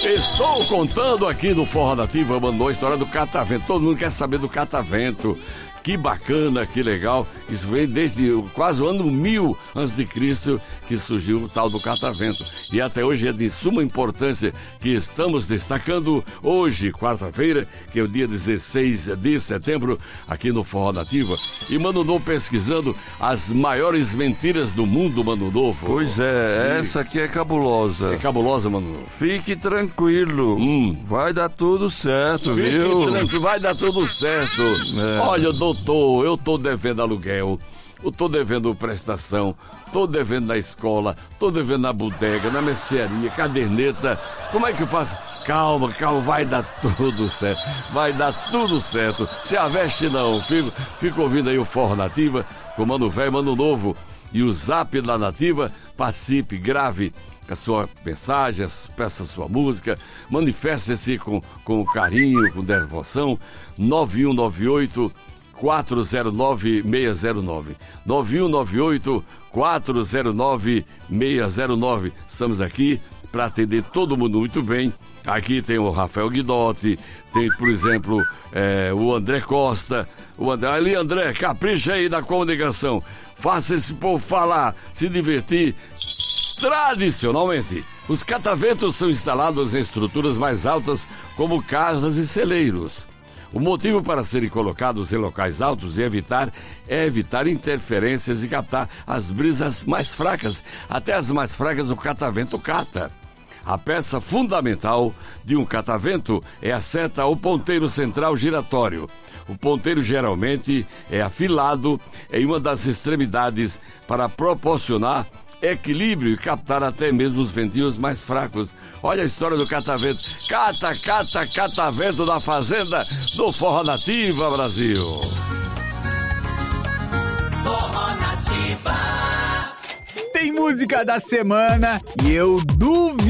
Estou contando aqui no Forró Nativa, mandou a história do catavento. Todo mundo quer saber do catavento. Que bacana, que legal. Isso vem desde quase o ano 1000 a.C. que surgiu o tal do catavento. E até hoje é de suma importância que estamos destacando hoje, quarta-feira, que é o dia 16 de setembro, aqui no Forró Nativa. E Mano Novo pesquisando as maiores mentiras do mundo, Mano Novo. Pois é, essa aqui é cabulosa. É cabulosa, Mano Novo. Fique tranquilo, vai dar tudo certo, viu? Fique tranquilo, vai dar tudo certo. Olha, doutor, eu tô devendo aluguel, eu tô devendo prestação, tô devendo na escola, tô devendo na bodega, na mercearia, caderneta. Como é que eu faço? Calma, vai dar tudo certo. Vai dar tudo certo. Se aveste não, fico ouvindo aí o Forró Nativa com Mano Velho, Mano Novo. E o Zap da Nativa, participe, grave a sua mensagem, peça a sua música, manifeste-se com carinho, com devoção. 9198 409-609 9198-409-609. Estamos aqui para atender todo mundo muito bem. Aqui tem o Rafael Guidotti, tem, por exemplo, o André Costa. André, capricha aí na comunicação. Faça esse povo falar, se divertir. Tradicionalmente, os cataventos são instalados em estruturas mais altas, como casas e celeiros. O motivo para serem colocados em locais altos é evitar interferências e captar as brisas mais fracas. Até as mais fracas o catavento cata. A peça fundamental de um catavento é a seta ou ponteiro central giratório. O ponteiro geralmente é afilado em uma das extremidades para proporcionar equilíbrio e captar até mesmo os ventinhos mais fracos. Olha a história do catavento. Catavento da fazenda do Forró Nativa, Brasil. Forró Nativa. Tem música da semana e eu duvido